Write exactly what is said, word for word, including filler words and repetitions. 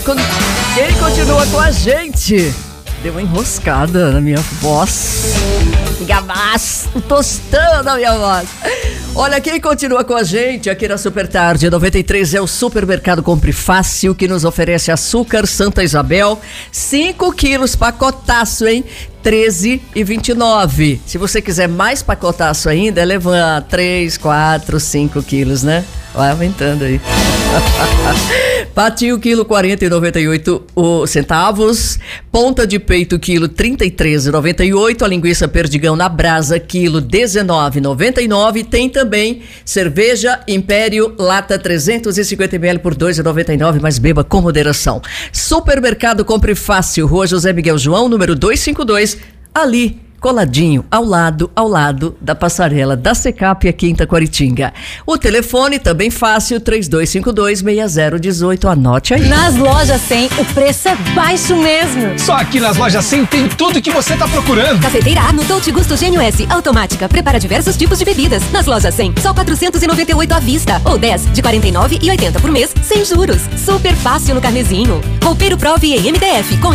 Quem continua com a gente? Deu uma enroscada na minha voz. Gabás, tostando a minha voz. Olha, quem continua com a gente aqui na Super Tarde noventa e três é o Supermercado Compre Fácil, que nos oferece açúcar Santa Isabel, cinco quilos, pacotaço, hein? treze e vinte e nove. Se você quiser mais pacotaço ainda, leva três, quatro, cinco quilos, né? Vai aumentando aí. Patinho, quilo quarenta e noventa e oito centavos. Ponta de peito, quilo trinta e três e noventa e oito. A linguiça perdigão na brasa, quilo dezenove e noventa e nove. Tem também cerveja Império, lata trezentos e cinquenta mililitros por dois e noventa e nove, mas beba com moderação. Supermercado Compre Fácil, Rua José Miguel João, número duzentos e cinquenta e dois, ali, coladinho, ao lado, ao lado da passarela da Secap aqui em Taquaritinga. O telefone também fácil, três dois cinco dois, seis zero um oito, anote aí. Nas lojas cem, o preço é baixo mesmo. Só aqui nas lojas cem tem tudo que você tá procurando. Cafeteira A no Dolce Gusto Gênio S, automática, prepara diversos tipos de bebidas. Nas lojas cem, só quatrocentos e noventa e oito à vista, ou dez de quarenta e nove e oitenta por mês, sem juros. Super fácil no carnezinho. Roupeiro Prove em M D F, com